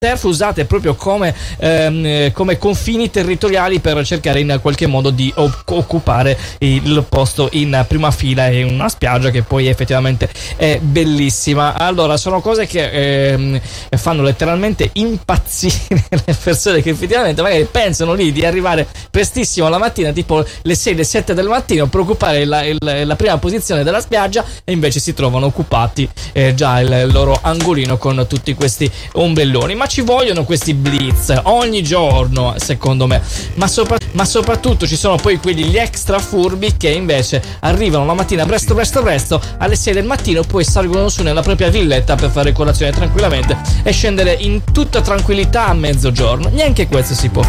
surf usate proprio come confini territoriali per cercare in qualche modo di occupare il posto in prima fila in una spiaggia che poi effettivamente è bellissima. Allora, sono cose che fanno letteralmente impazzire le persone, che effettivamente magari pensano lì di arrivare prestissimo la mattina, tipo le 6, le 7 del mattino, per occupare la prima posizione della spiaggia, e invece si trovano occupati già il loro angolino con tutti questi ombrelloni. Ma ci vogliono questi blitz ogni giorno, secondo me, ma soprattutto ci sono poi gli extra furbi che invece arrivano la mattina presto alle 6 del mattino, poi salgono su nella propria villetta per fare colazione tranquillamente e scendere in tutta tranquillità a mezzogiorno. Neanche questo si può